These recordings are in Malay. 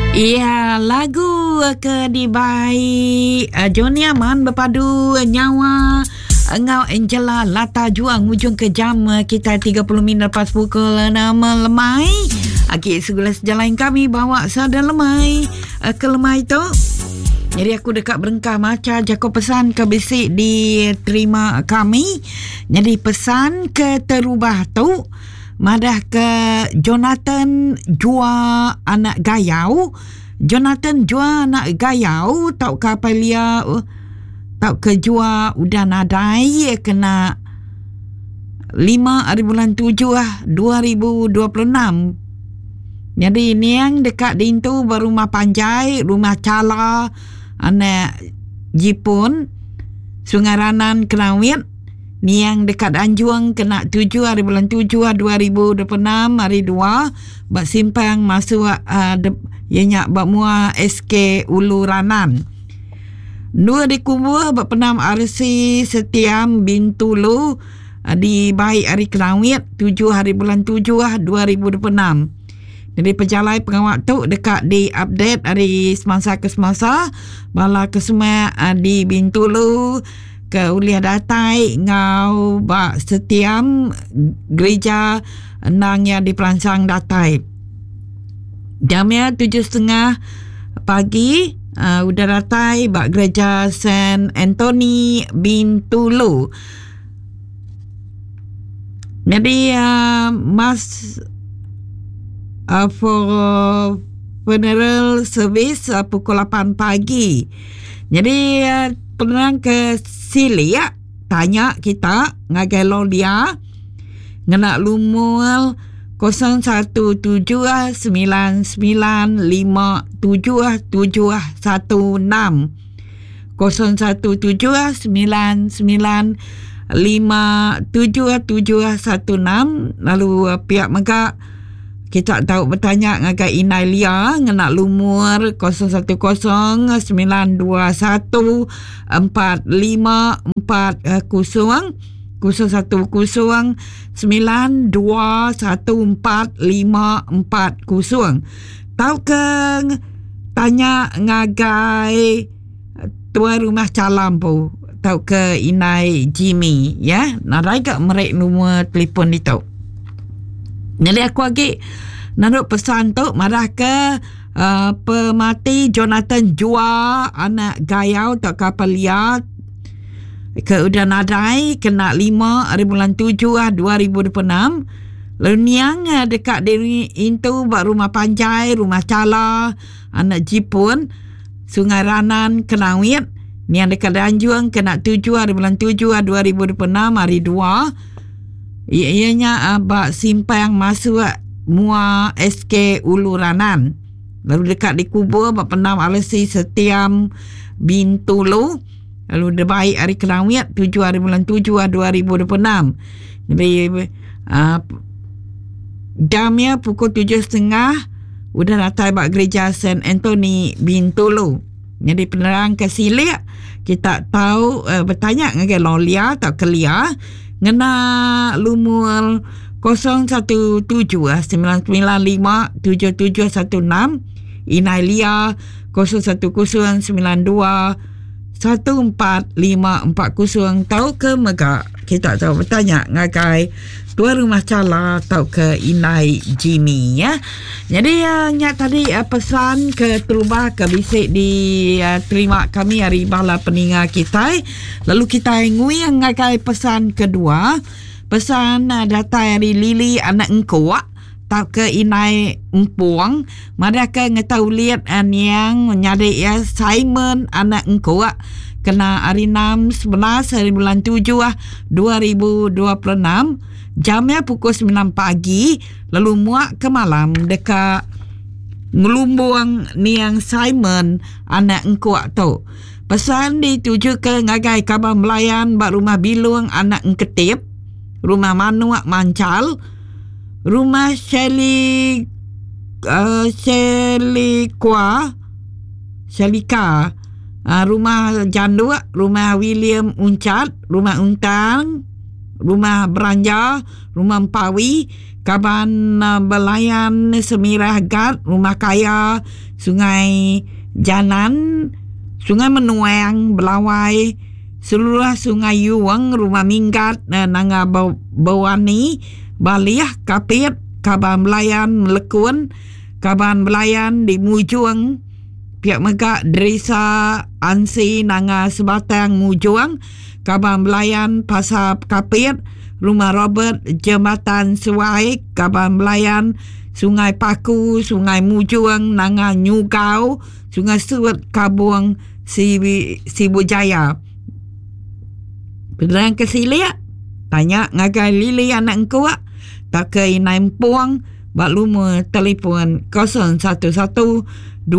Iya, lagu Kedibai Johnny Aman berpadu nyawa Engau Angela Lata Juang hujung ke jam kita 30 minit lepas pukul 6 lemai. Akik segelas jalan kami bawa sada lemai ke lemai tu. Jadi aku dekat berengkah macam jako pesan ke bisik di terima kami. Jadi pesan ke terubah tu madah ke Jonathan Jua anak gayau. Jonathan Jua anak gayau tau kapalia tau ke Jua udah nadai kena 5 hari bulan 7 2026. Jadi ni yang dekat dintu berumah Panjai, rumah Cala anak Jipun Sungai Ranan Kenawit. Ni yang dekat Anjuang kena 7 hari bulan 7 2026 hari 2 bak simpang masuk ianya bak mua SK Ulu Ranan. Dua dikubur bak penam RC Setiam Bintulu di Baik Hari Kenawit 7 hari bulan 7 2026. Jadi pejalai pengawak tu dekat di update hari semasa ke semasa bala ke semua di Bintulu ke Uliah Datai ngau bak Setiam gereja nangnya di Peransang Datai. Jamnya 7.30 pagi udah Datai bak gereja Saint Anthony Bintulu. Jadi mas for funeral service pukul 8 pagi. Jadi penerang ke Silia tanya kita ngagai dia ngena lumul 0179957716 0179957716. Lalu pihak mereka kita tahu bertanya ngagai Inailia ngena lumur 01104540 0110921440. Tahu ke tanya ngagai tuan rumah calam pu. Tahu ke Inai Jimmy ya. Narai ke merek nomor telefon itu. Jadi aku lagi naruh pesan tu marah ke pemati Jonathan Jua anak gayau tak kapalia ke udah nadai kena 5 hari bulan 7 2026. Lalu niang dekat dari itu bak rumah Panjai, rumah Cala anak Jipun Sungai Ranan Kenawit. Niang dekat Anjuang kena 7 hari bulan 7 2026 hari 2. Ianya bak simpang masuk mua SK Ulu Ranan. Lalu dekat dikubur bak penam alasi Setiam Bintulu. Lalu Baik Hari Kenawit 7 hari bulan 7 2026. Jadi jamnya pukul 7.30 udah datang bak gereja Saint Anthony Bintulu. Jadi penerang ke Silia kita tahu bertanya ngagai Lolia tak kelia ngena lumur 0179957716 Inailia 0109214540. Tahu ke mega kita tahu bertanya ngagai tuan rumah Cala tahu ke Inai Jimmy ya. Jadi nyak tadi pesan ke terubah ke bisik di terima kami hari bala peninga kita. Lalu kita ngui ngagai pesan kedua. Pesan data dari Lili anak engkau tahu ke Inai Empuang. Mereka ngetahu lihat yang nyari ya Simon anak engkau kena hari 6 11 hari bulan 7 2026. Jamnya pukul 9 pagi. Lalu muak ke malam dekat ngelumbuang niang Simon anak engkau tu. Pesan dituju ke ngagai kabar melayan bak rumah Biluang anak engketip, rumah Manuak Mancal, rumah Shelika, rumah Jandua, rumah William Uncat, rumah Untang Rumah Belanja, Rumah Empawi, Kaban Belayan Semirah Gad, Rumah Kaya, Sungai Janan, Sungai Menuang, Belawai, seluruh Sungai Yuang, Rumah Minggat, Nanga Bawani, Baliah, Kapit, Kaban Belayan Melekun, Kaban Belayan di Mujuang, Pihak Megak Desa Ansi Nanga Sebatang Mujuang, Kaban Belayan Pasar Kapit, Rumah Robert Jembatan Suai, Kaban Belayan Sungai Paku, Sungai Mujuang Nanga Nyugau, Sungai Suat Kabuang Sibujaya. Beneran kesilia tanya ngagai lili anak engkau tak ke inai puang bak lumur telefon 011-264-3241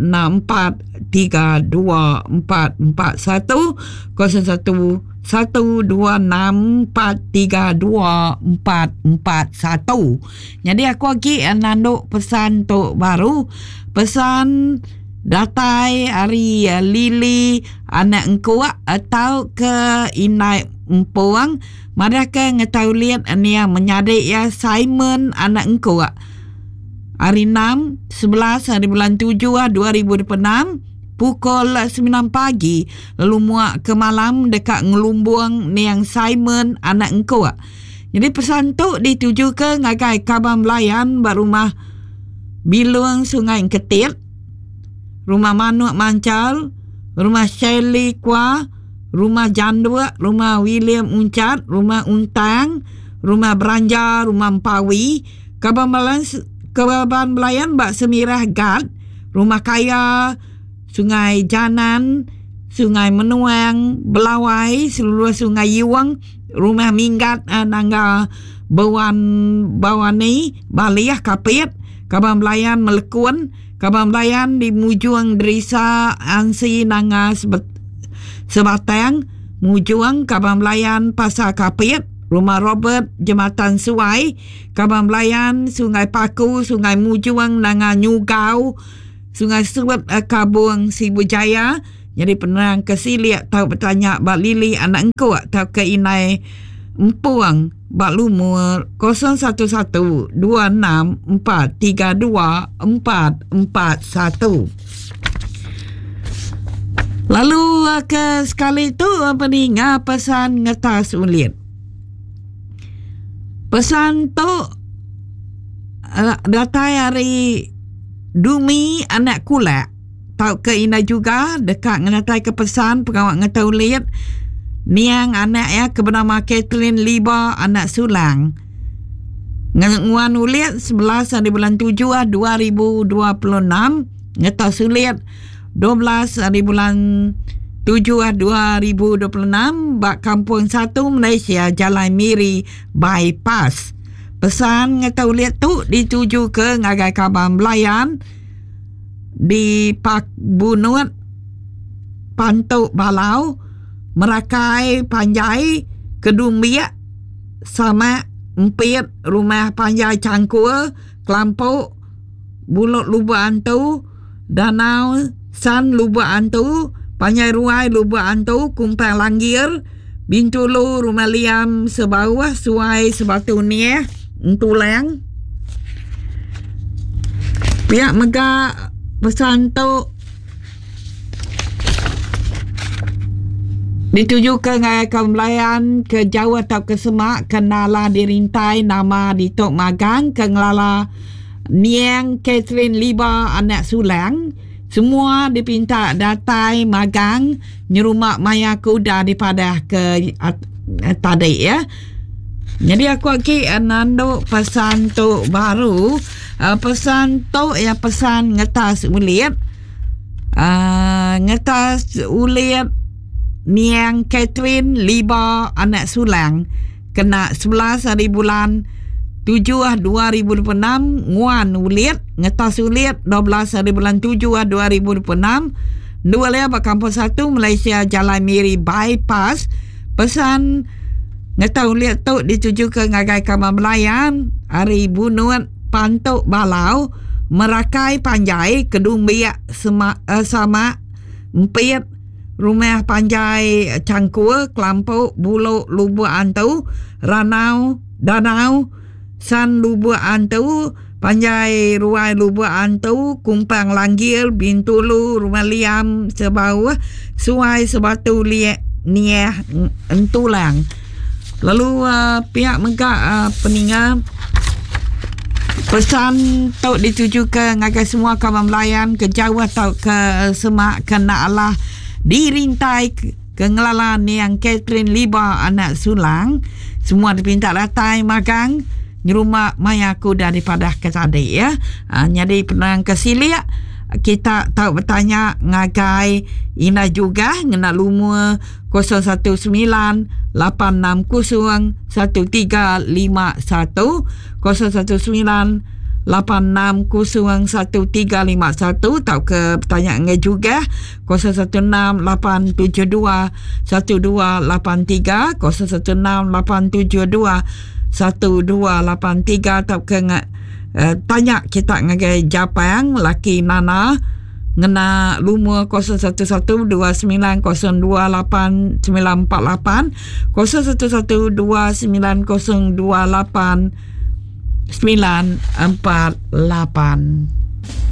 011-126-431. Jadi aku lagi nanduk pesan tok baru, pesan datai hari lili anak engkau atau ke inai empuang, mereka ngetahu lihat ni yang menyadik ya Simon anak engkau hari 6/11 hari bulan 7 2026 pukul 9 pagi lalu muak ke malam dekat ngelumbuang ni yang Simon anak engkau. Jadi pesan tu dituju ke ngagai Kaban Belayan berumah Biluang Sungai Ketit, Rumah Manuk Mancal, Rumah Shelly Kwa, Rumah Jandua, Rumah William Uncat, Rumah Untang, Rumah Belanja, Rumah Empawi, Kaban Belayan Bak Semirah Gad, Rumah Kaya, Sungai Janan, Sungai Menuang, Belawai, seluruh Sungai Yuang, Rumah Minggat, Nangga Bawani, Baliah Kapit, Kaban Belayan Melekun, Kaban Belayan di Mujuang Desa Ansi Nanga Sebatang Mujuang, Kaban Belayan Pasar Kapit, Rumah Robert Jembatan Suai, Kaban Belayan Sungai Paku, Sungai Mujuang Nanga Nyugau, Sungai Suat Kabuang Sibujaya. Jadi penerang kesiliak tahu bertanya bak lili anak engkau tahu ke inai empuang bak lumur 011-264-3241. Lalu ke sekali tu apa ni pesan ngetas ulit. Pesan tu datai hari Dumi anak kulak tahu ke ina juga dekat ngenatai ke pesan pegawai ngetahu lihat niang anak ya ke bernama Kathleen Liba anak Sulang nguan uliat 11 hari bulan 7 2026 ngetahu suliat 12 hari bulan 7 2026 bak Kampung 1 Malaysia Jalan Miri Bypass. Pesan ngetahu lihat tu dituju ke ngagai Kaban Belayan di Pak Bunut Pantuk Balau, Merakai Panjai, Kedung Biak, Sama Empit, Rumah Panjai Cangkul, Kelampuk, Bulut Lubuk Antu, Danau San Lubuk Antu, Panjai Ruai Lubuk Antu, Kumpang Langgir, Bintulu Rumah Liam Sebawah, Suai Sebatu Nieh, Entulang. Pihak Megak pesan tu dituju ke Ngaya Kaban Belayan ke Jawa atau ke Semak, ke Nala dirintai nama di Tok Magang, ke Ngelala Niang Kathleen Liba anak Sulang. Semua dipinta datai magang nyerumak maya kuda daripada ke tadi ya. Jadi aku lagi nanduk pesan tu baru. Pesan tu ya pesan ngetas ulit. Ngetas ulit Niang Kathleen Liba anak Sulang kena 11 hari bulan 7 2026 nguan ulit ngetas ulit 12 hari bulan 7 2026 dua lea Kampung 1 Malaysia Jalan Miri Bypass. Pesan ngetas ulit tu dituju ke ngagai Kaban Belayan hari Bunut Pantuk Balau, Merakai Panjai, Kedung Biak Sama Empit, Rumah Panjai Cangkul, Kelampuk, Buluk, Lubuk Antau, Ranau, Danau, San Lubuk Antau, Panjai Ruai Lubuk Antau, Kumpang Langgil, Bintulu, Rumah Liam Sebau, Suai Sebatu Niah Entulang. Lalu pihak Megak Peningan pesan tok dituju ke ngagai semua kawan melayan ke Jawa atau ke Semak ke Na'lah dirintai ke ngelalan yang Catherine Liba anak Sulang semua dipinta latai magang di rumah mayaku daripada kesadik ya. Jadi penang kesilia kita tahu bertanya ngagai ina juga ngena lumur 019 860 1351 019 860 1351 tahu ke bertanya ngai juga 016 872 1283 016 872 1283 tahu ke tanya kita ngagai Japang laki nana ngena lumur 01129028 948 01129028 948.